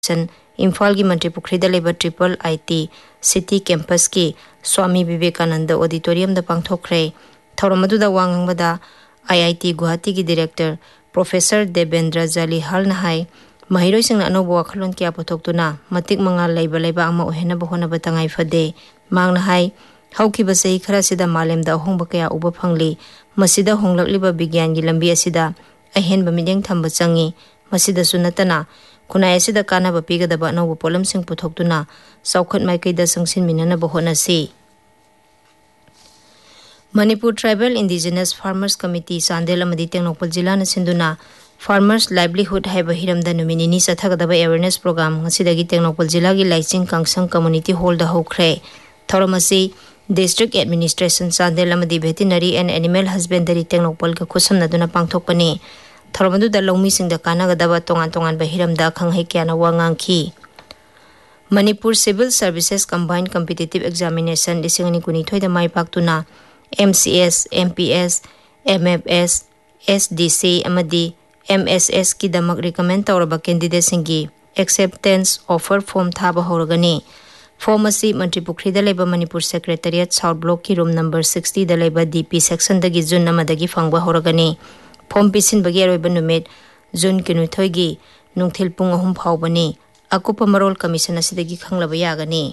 इम्फाल की मंत्री पुखरीदा लेबा ट्रिपल IT सिटी कैंपस की स्वामी विवेकानंद ऑडिटोरियम दा पांगथोखरे थौरम अदुदा वांगबदा IIT गुवाहाटी की डायरेक्टर प्रोफेसर देवेंद्र जालीहाल नहाई महिरोइसिंग अनोबो वाखलोन क्या पुथोक्तुना मतिक मंगाल लेबा अमा ओहेनबो होनबा तंगाई फदे मांग नहाई हौखिबा सही खरा सिदा मालेमदा होंबा कया उबा फंगली मसिदा होंगलकलिबा विज्ञान की लंबी असिदा अहेनबा मिदेंग थंबा चंगी मसिदा सुनतना खुनाय असिदा कानाबा पीगदबा अनोबो पोलमसिंग पुथोक्तुना सौखत माइकैदा संगसिन मिननबा होनसी Manipur tribal indigenous farmers committee Chandel अमदी टेक्नोपल जिला न सिंधुना farmers livelihood हाइबा हिरमदा नुमिनिनी सथगदबा awareness programme ngsidagi टेक्नोपल जिला की लाइचिंग कांगसंग कम्युनिटी हॉल दा होख्रे थौरमसी district administration Chandel अमदी veterinary and animal husbandry टेक्नोपल का खुसमनदुना पांगथोकपनी थौरमदुदा लौमीसिंगदा कानागदबा तोंगान हिरमदा खंगहै क्याना वांगांखी Manipur civil services combined competitive examination 2019 दा माइपाक्तुना MCS, MPS, MFS, SDC अमदी MSS की दमक recommend तौरबा candidate सिंगी acceptance offer form थाबा होरगनी form असी मंत्री पुखरीदा लेबा मणिपुर सेक्रेटरिएट साउथ ब्लॉक की रूम नंबर 60 दा लेबा DP सेक्शन दगी जून नमदगी फंगबा होरगनी फॉर्म पिसिनबगी अरोइबा नुमित जून किनुथोइगी नुंथिल पुंग 3 फावबनी अकुप मरोल कमीशन असिदगी खंगलबा यागनी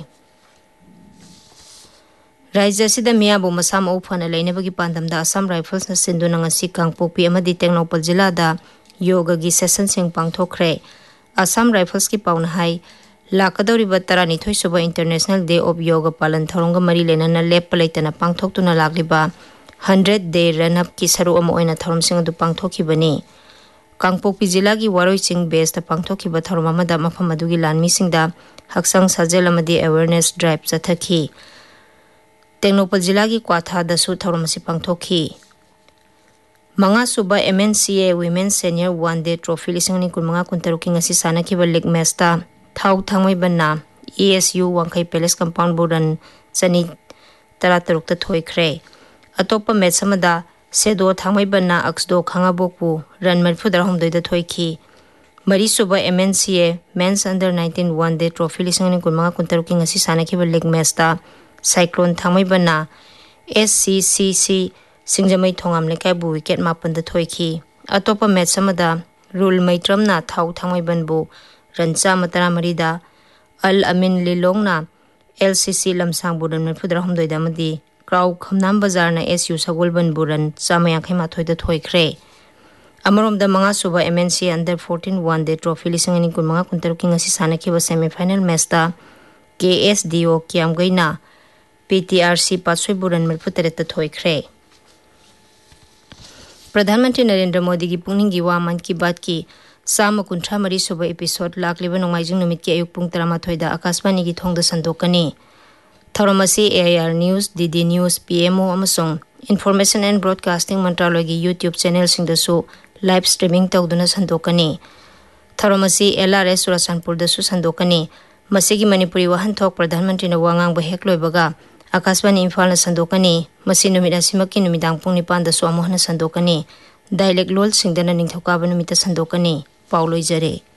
राज्य असिदा मियाबो मसाम ओफन लेनेबगी पांदमदा असम राइफल्स न सिंधुना ngasi कांगपोपी अमदी टेक्नोपल जिला दा योगा की सेशन सिंग पांगथोखरे असम राइफल्स की पाउना हाई लाकदौरिबा 12 सुबह इंटरनेशनल डे ऑफ योगा पालन थौरंगा मरी लेनना लेप लेतना पांगथोक्तुना लागलिबा 100 डे रन अप की सरू अम ओइना थौरम सिंग दु पांगथोखिबनी कांगपोपी जिला की वारोई सिंग बेस दा पांगथोखिबा थौरम अमदा मफम अदुगी लानमी सिंगदा हक्संग साजेल अमदी अवेयरनेस ड्राइव चथखी टेक्नोपल जिला की क्वाथा दसु थौरमसी पांगथोखी मंगा सुबा MNCA women senior 1 day trophy 2019 की ngasi सानखिबा league मैचता थाउ थांगमैबना ESU वांखै palace compound boron चनी 13 थोइख्रे अतोप मैच समदा सेदो थांगमैबना अक्सदो खांगाबोकपु रन मरफुदर हमदोइदा थोइखी मरी सुबा MNCA mains under 19 1 day trophy 2019 की ngasi सानखिबा league मैचता cyclone थांगमैबना SCCC सिंगजमै Thongam लेकाइबु wicket 8 थोइखी अतोप मैच समदा रूल मैत्रमना थाउ थांगमैबनबु रन 113 दा अल अमीन लिलोंगना LCC लमसांग बुरन मरफुदर हमदोइदा मदी क्राउ खमनाम बाजारना SU सगोलबन बुरन 158 थोइख्रे अमरोमदा मंगा सुबा MNC under 14 1 day trophy 2019 की ngasi सानखिबा semifinal मैचता KSDO कियामगैना PTRC पासवे Buren मरफुतरेत थोइख्रे प्रधानमंत्री नरेंद्र मोदी की पुंगनिंग की वा मन की बात की 153 सुबह एपिसोड लाखलिबा नोंगाइजिंग नुमित के अयुक पुंग 13 आकाशवाणी की थोंग संदोकनी थौरमसी AIR news DD news PMO अमसोंग information and broadcasting मंत्रालय की YouTube channel सिंगदसु live streaming तौदुना संदोकनी थौरमसी LRS सुरसनपुर दसु संदोकनी मसिगी मणिपुरी वहनथोक प्रधानमंत्री न वांगांग हेक्लोइबगा आकाशवाणी इम्फाल संदोकनी मसी नुमित असिमकी नुमिदांग पुंग 9 दसु अमोहन संदोकनी डायलेक्ट लोल सिंगदना निंगथौकाबा नुमित संदोकनी पाउलोइजरे।